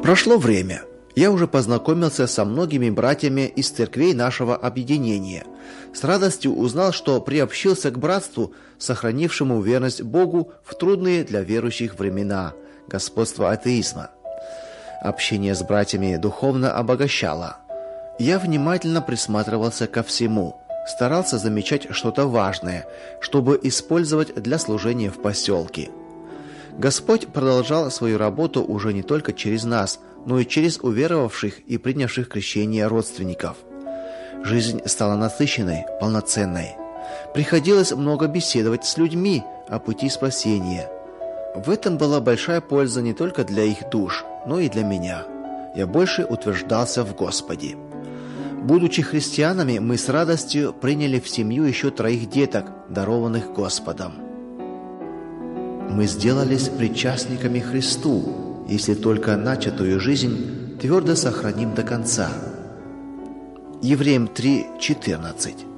Прошло время. Я уже познакомился со многими братьями из церквей нашего объединения. С радостью узнал, что приобщился к братству, сохранившему верность Богу в трудные для верующих времена господства атеизма. Общение с братьями духовно обогащало. Я внимательно присматривался ко всему, старался замечать что-то важное, чтобы использовать для служения в поселке. Господь продолжал свою работу уже не только через нас, но и через уверовавших и принявших крещение родственников. Жизнь стала насыщенной, полноценной. Приходилось много беседовать с людьми о пути спасения. В этом была большая польза не только для их душ, но и для меня. Я больше утверждался в Господе. Будучи христианами, мы с радостью приняли в семью еще 3 деток, дарованных Господом. Мы сделались причастниками Христу, если только начатую жизнь твердо сохраним до конца. Евреям 3:14.